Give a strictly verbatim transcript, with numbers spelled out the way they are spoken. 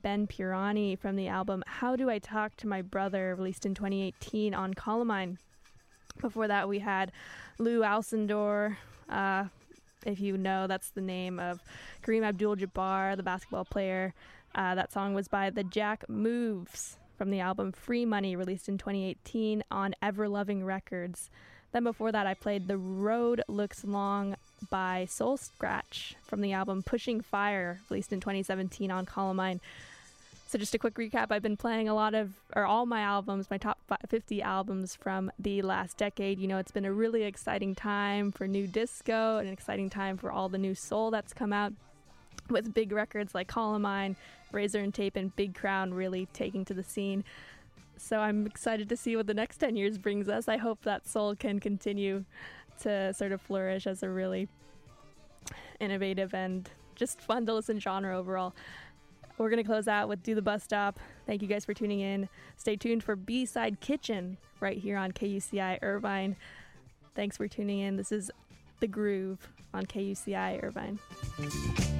Ben Pirani from the album How Do I Talk to My Brother, released in twenty eighteen on Columbine. Before that, we had Lou Alcindor. Uh, if you know, that's the name of Kareem Abdul-Jabbar, the basketball player. Uh, that song was by the Jack Moves from the album Free Money, released in twenty eighteen on Everloving Records. Then before that, I played The Road Looks Long by Soul Scratch from the album Pushing Fire, released in twenty seventeen on Columbine. So just a quick recap, I've been playing a lot of, or all my albums, my top fifty albums from the last decade. You know, it's been a really exciting time for new disco and an exciting time for all the new soul that's come out, with big records like Columbine, Razor and Tape, and Big Crown really taking to the scene. So I'm excited to see what the next ten years brings us. I hope that soul can continue to sort of flourish as a really innovative and just fun to listen genre overall. We're going to close out with Do the Bus Stop. Thank you guys for tuning in. Stay tuned for B-Side Kitchen right here on K U C I Irvine. Thanks for tuning in. This is The Groove on K U C I Irvine.